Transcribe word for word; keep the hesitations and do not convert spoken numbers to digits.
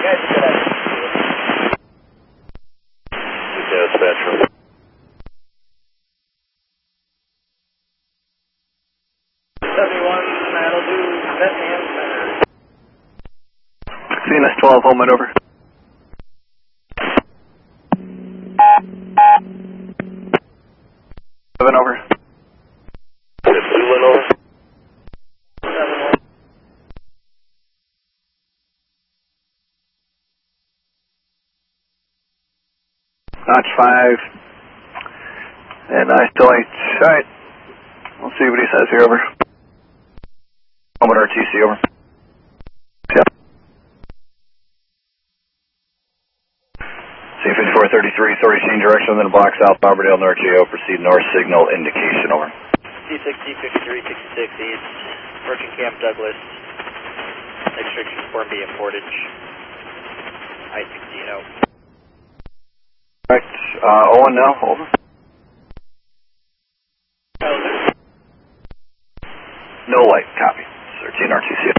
Dispatcher. seventy-one, that'll do Bethlehem Center. C N S twelve, Holman over. Seven over. Leland over. seven one. Notch five. And I still ain't. Alright. We'll see what he says here, over. Holman R T C, over. Yep. C fifty-four thirty-three, sorry, change direction within a block south, Barberdale, North J O, proceed north, signal indication, over. C six, C fifty-three, sixty-six, East, Merchant Camp Douglas, extraction form B in Portage, I sixteen oh. Alright, uh, Owen now, over. No light, copy. thirteen R T C.